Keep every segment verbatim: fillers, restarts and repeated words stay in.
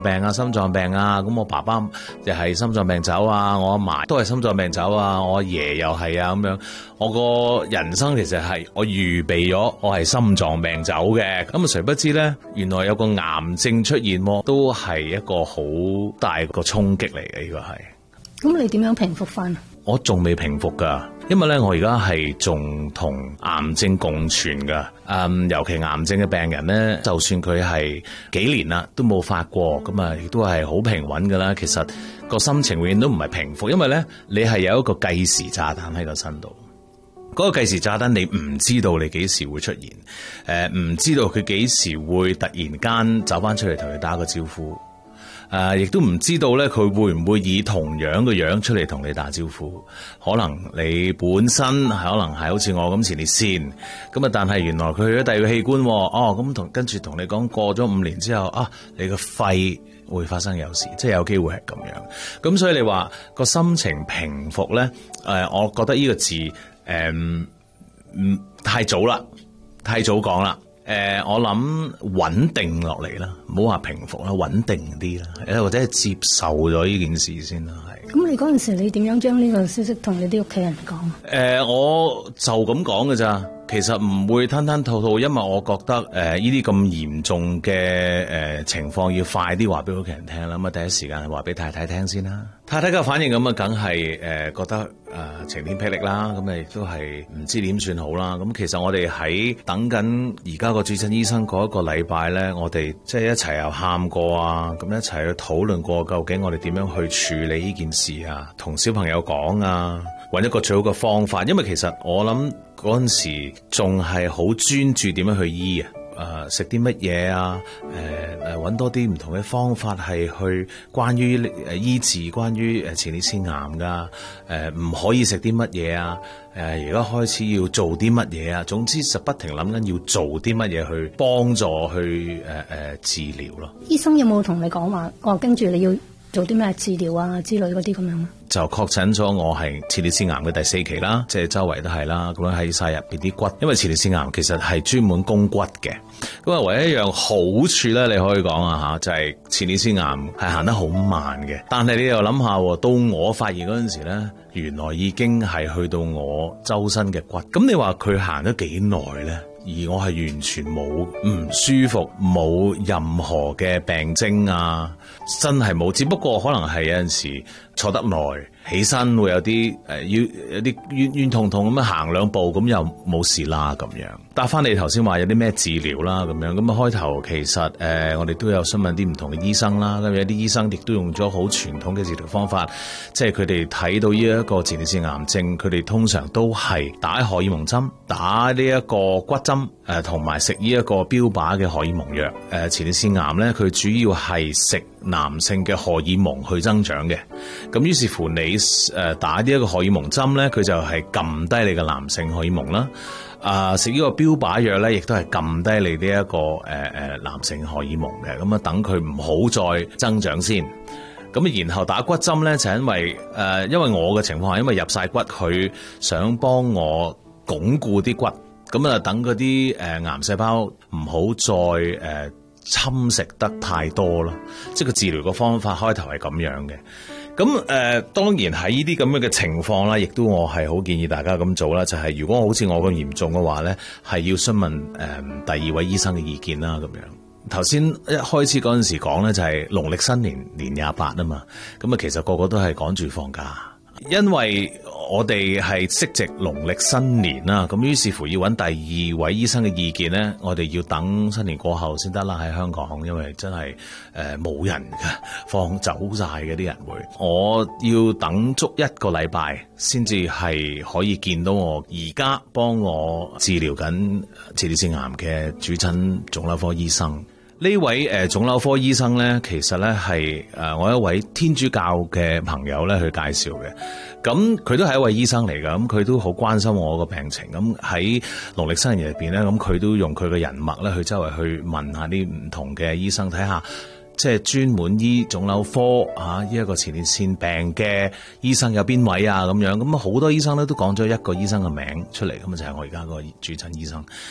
病啊，心臟病啊，咁我爸爸又係心臟病走啊，我阿嫲都係心臟病走啊，我阿爺又係啊，咁樣，我個人生其實係我預備咗我係心臟病走嘅，咁啊誰不知咧，原來有個癌症出現，都係一個好大個衝擊嚟嘅，呢個係。 咁你點樣平復翻？ 我仲未平復噶，因為咧我而家係仲同癌症共存噶。嗯，尤其癌症嘅病人咧，就算佢係幾年啦都冇發過，咁啊亦都係好平穩噶啦。其實個心情永遠都唔係平復，因為咧你係有一個計時炸彈喺個身度。嗰個計時炸彈你唔知道你幾時會出現，誒、呃、唔知道佢幾時會突然間走翻出嚟同你打個招呼。誒、呃，亦都唔知道咧，佢會唔會以同樣嘅樣出嚟同你打招呼？可能你本身係可能係好似我咁前列腺，咁啊，但係原來佢去咗第二個器官，哦，咁同跟住同你講過咗五年之後啊，你個肺會發生有事，即係有機會係咁樣。咁所以你話個心情平復咧，誒、呃，我覺得呢個字誒，唔、呃嗯、太早啦，太早講啦。誒、呃，我諗穩定落嚟啦，唔好話平復啦，穩定啲啦，誒或者係接受咗呢件事先啦，係。咁你嗰陣時你點樣將呢個消息同你啲屋企人講？誒、 呃，我就咁講㗎咋。其實唔會吞吞吐吐，因為我覺得誒呢啲咁嚴重嘅誒、呃、情況要快啲話俾屋企人聽啦。咁啊，第一時間係話俾太太聽先啦。太太嘅反應咁啊，梗係誒覺得誒、呃、晴天霹靂啦。咁啊，亦都係唔知點算好啦。咁其實我哋喺等緊而家個主診醫生嗰一個禮拜咧，我哋即係一齊又喊過啊，咁一齊去討論過究竟我哋點樣去處理呢件事啊，同小朋友講啊，揾一個最好嘅方法。因為其實我諗嗰陣時仲係好專注點樣去醫啊，誒食啲乜嘢啊，誒誒揾多啲唔同嘅方法係去關於誒醫治關於誒前列腺癌噶，誒唔可以食啲乜嘢啊，誒而家開始要做啲乜嘢啊，總之就不停諗緊要做啲乜嘢去幫助去誒誒、呃、治療咯。 醫生有冇同你講話？哦，跟住你要做啲咩治療啊之類嗰啲咁樣？ 就確診咗我係前列腺癌嘅第四期啦，即係周圍都係啦，咁樣喺晒入邊啲骨，因為前列腺癌其實係專門供骨嘅。咁啊，唯一一樣好處咧，你可以講啊吓，就係、是、前列腺癌係行得好慢嘅。但係你又諗下，到我發現嗰陣時咧，原來已經係去到我周身嘅骨。咁你話佢行咗幾耐咧？而我係完全冇唔舒服，冇任何嘅病徵啊，真係冇。只不過可能係有陣時坐得耐，起身會有啲誒、呃，要有啲冤冤痛痛咁樣行兩步，咁又冇事啦咁樣。答翻你頭先話有啲咩治療啦咁樣，咁啊開頭其實誒、呃、我哋都有詢問啲唔同嘅醫生啦，咁有啲醫生亦都用咗好傳統嘅治療方法，即係佢哋睇到呢一個前列腺癌症，佢哋通常都係打荷爾蒙針，打呢一個骨針，誒同埋食呢一個標靶嘅荷爾蒙藥。誒、呃、前列腺癌咧，佢主要係食男性嘅荷爾蒙去增長嘅，咁於是乎你誒、呃、打呢一個荷爾蒙針咧，佢就係撳低你嘅男性荷爾蒙啦。啊！食呢個標靶藥咧，亦都係撳低你呢、這、一個誒誒、呃、男性荷爾蒙嘅，咁啊等佢唔好再增長先。咁然後打骨針咧，就係、因為誒、呃，因為我嘅情況係因為入晒骨，佢想幫我鞏固啲骨，咁啊等嗰啲誒癌細胞唔好再誒、呃、侵蝕得太多咯。即係個治療嘅方法開頭係咁樣嘅。咁誒、呃，當然喺呢啲咁樣嘅情況啦，亦都我係好建議大家咁做啦。就係、是、如果好似我咁嚴重嘅話咧，係要詢問誒、呃、第二位醫生嘅意見啦。咁樣頭先一開始嗰陣時講咧，就係農曆新年年廿八啊嘛。咁啊，其實個個都係趕住放假，因為我哋係正值農曆新年啦。咁於是乎要揾第二位醫生嘅意見咧，我哋要等新年過後先得啦。喺香港，因為真係誒冇人嘅，放走晒嘅啲人會，我要等足一個禮拜先至係可以見到我而家幫我治療緊前列腺癌嘅主診腫瘤科醫生。呢位誒腫瘤科醫生咧，其實咧係誒我一位天主教嘅朋友咧去介紹嘅。咁佢都係一位醫生嚟㗎，咁佢都好關心我個病情。咁喺農曆新年入邊咧，咁佢都用佢嘅人脈咧去周圍去問下啲唔同嘅醫生，睇下即係專門醫腫瘤科啊呢一個前列腺病嘅醫生有邊位啊咁樣。咁好多醫生咧都講咗一個醫生嘅名出嚟，咁就係我而家個主診醫生。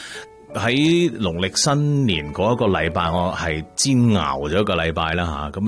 喺農曆新年嗰一個禮拜，我係煎熬咗一個禮拜啦嚇，咁